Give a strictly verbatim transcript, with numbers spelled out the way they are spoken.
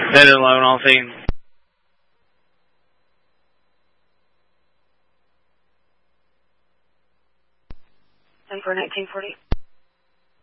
Better loan all thing. ten four nineteen forty.